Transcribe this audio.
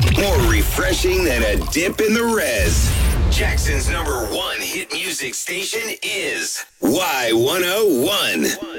More refreshing than a dip in the res. Jackson's #1 hit music station is Y101.